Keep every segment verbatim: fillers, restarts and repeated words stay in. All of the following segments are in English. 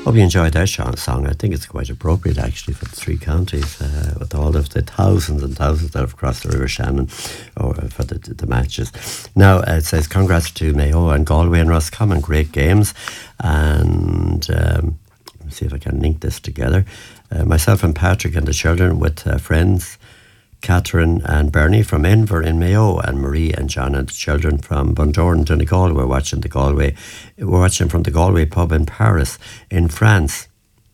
Hope you enjoyed that song. I think it's quite appropriate actually for the three counties, uh, with all of the thousands and thousands that have crossed the River Shannon or for the, the matches. Now uh, it says congrats to Mayo and Galway and Roscommon, great games. And um, let's see if I can link this together. Uh, myself and Patrick and the children with uh, friends Catherine and Bernie from Enver in Mayo, and Marie and John and the children from Bundoran and Donegal were watching the Galway. We're watching from the Galway pub in Paris, in France.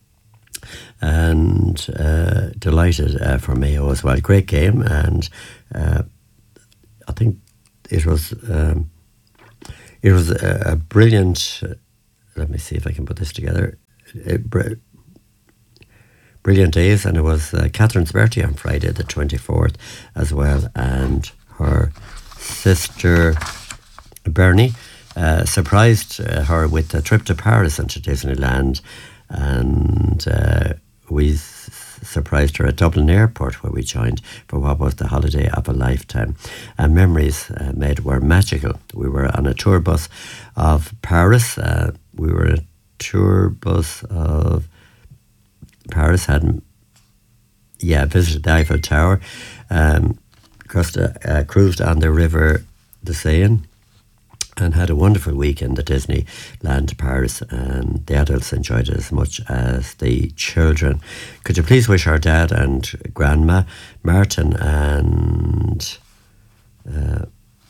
And uh, delighted uh, for Mayo as well. Great game, and uh, I think it was um, it was a, a brilliant. Uh, let me see if I can put this together. It, Brilliant days, and it was uh, Catherine's birthday on Friday the twenty-fourth as well, and her sister Bernie uh, surprised uh, her with a trip to Paris and to Disneyland, and uh, we s- surprised her at Dublin Airport, where we joined for what was the holiday of a lifetime. And memories uh, made were magical. We were on a tour bus of Paris. Uh, we were a tour bus of Paris, had yeah visited the Eiffel Tower, um, crossed, uh, cruised on the river the Seine, and had a wonderful weekend at Disneyland Paris, and the adults enjoyed it as much as the children. Could you please wish our dad and grandma, Martin and uh,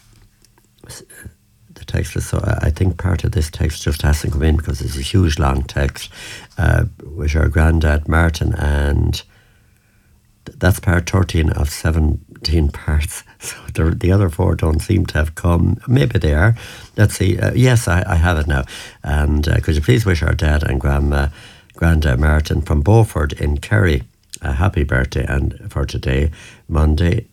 the text is, so I think part of this text just hasn't come in because it's a huge long text. Uh, wish our granddad Martin, and th- that's part thirteen of seventeen parts. So the, the other four don't seem to have come. Maybe they are. Let's see. Uh, yes, I, I have it now. And uh, could you please wish our dad and grandma, granddad Martin from Beaufort in Kerry a happy birthday and for today, Monday.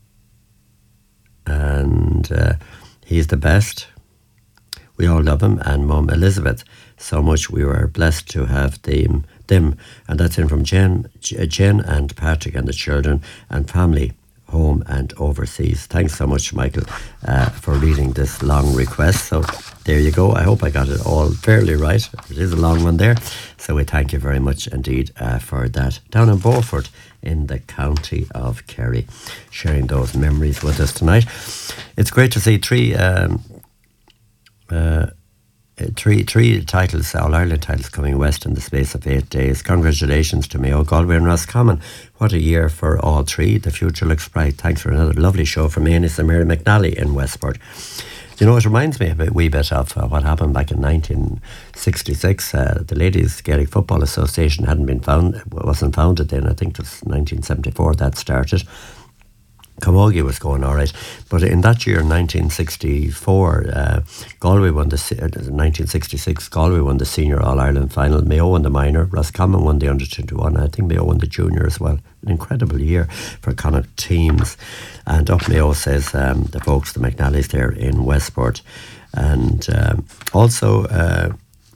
And uh, he's the best. We all love him, and Mum Elizabeth so much. We were blessed to have them, them. And that's in from Jen, Jen and Patrick and the children and family, home and overseas. Thanks so much, Michael, uh, for reading this long request. So there you go. I hope I got it all fairly right. It is a long one there. So we thank you very much indeed uh, for that. Down in Beaufort in the county of Kerry, sharing those memories with us tonight. It's great to see three... Um, Uh, three three titles, All-Ireland titles coming west in the space of eight days. Congratulations to Mayo, Galway and Roscommon. What a year for all three. The future looks bright. Thanks for another lovely show from Anis and Mary McNally in Westport. You know, it reminds me a wee bit of uh, what happened back in nineteen sixty-six. Uh, the Ladies Gaelic Football Association hadn't been found, wasn't founded then. I think it was nineteen seventy-four that started. Camogie was going all right, but in that year, nineteen sixty-four, uh, Galway won the uh, nineteen sixty-six. Galway won the senior All Ireland final. Mayo won the minor. Roscommon won the under twenty-one. I think Mayo won the junior as well. An incredible year for Connacht teams. And up Mayo says um, the folks, the McNallys there in Westport, and um, also. Uh,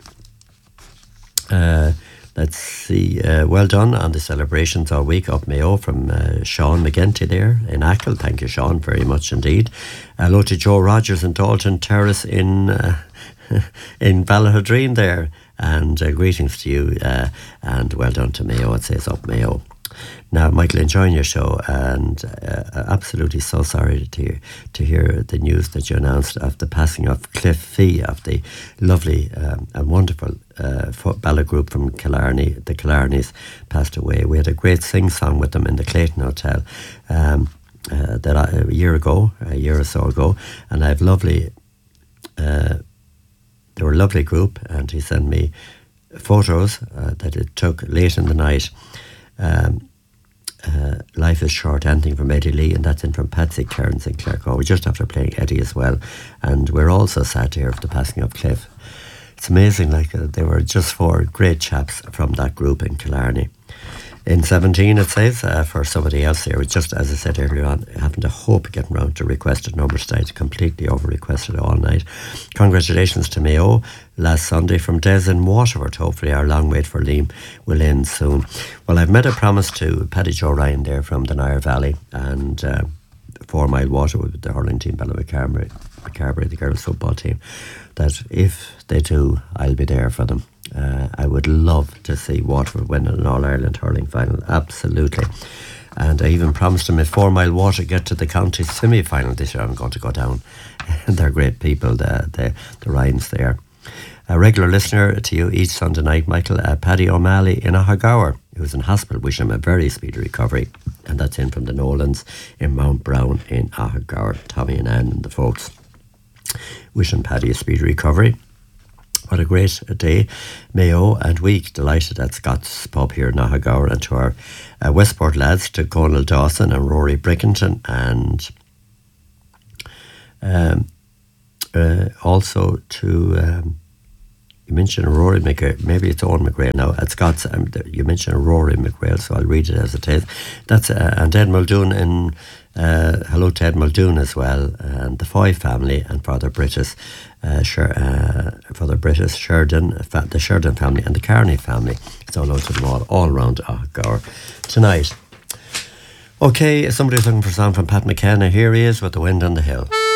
uh, Let's see, uh, well done on the celebrations all week up Mayo from uh, Sean McGinty there in Achill. Thank you, Sean, very much indeed. Hello to Joe Rogers and Dalton Terrace in uh, in Ballahadreen there. And uh, greetings to you uh, and well done to Mayo, it says up Mayo. Now, Michael, enjoying your show, and uh, absolutely so sorry to hear, to hear the news that you announced of the passing of Cliff Fee, of the lovely um, and wonderful uh, ballet group from Killarney. The Killarneys passed away. We had a great sing-song with them in the Clayton Hotel um, uh, that I, a year ago, a year or so ago, and I have lovely, uh, they were a lovely group, and he sent me photos uh, that it took late in the night. Um, uh, Life is Short, anything from Eddie Lee, and that's in from Patsy Cairns in Clarecor, just after playing Eddie as well. And we're also sad to hear of the passing of Cliff. It's amazing, like uh, they were just four great chaps from that group in Killarney. In seventeen, it says, uh, for somebody else here, just as I said earlier on, having to hope getting round to requested numbers tonight, completely over-requested all night. Congratulations to Mayo last Sunday from Des in Waterford. Hopefully our long wait for Liam will end soon. Well, I've made a promise to Paddy Joe Ryan there from the Nire Valley and uh, Four Mile Water with the hurling team, Bella McCarberry, McCarberry, the girls football team, that if they do, I'll be there for them. Uh, I would love to see Waterford win an All-Ireland hurling final, absolutely. And I even promised them if Four Mile Water get to the county semi-final this year, I'm going to go down. They're great people, the, the, the Ryans there. A regular listener to you each Sunday night, Michael, uh, Paddy O'Malley in Ahagower, who's in hospital, wishing him a very speedy recovery. And that's in from the Nolans in Mount Brown in Ahagower. Tommy and Anne and the folks wishing Paddy a speedy recovery. What a great day. Mayo and week, delighted at Scott's pub here in Ahagower, and to our uh, Westport lads, to Conal Dawson and Rory Brickington, and um, uh, also to... Um, You mentioned Rory McGrail, maybe it's Owen McGrail now. At Scott's, um, you mentioned Rory McGrail, so I'll read it as it is. That's uh, and Ted Muldoon in uh, hello Ted Muldoon as well, and the Foy family and Father Brittis, uh, Sher, uh, Father Brittis, Sheridan, the Sheridan family and the Carney family. So hello to them all, all around Ahagower tonight. Okay, somebody's looking for a song from Pat McKenna. Here he is with The Wind on the Hill.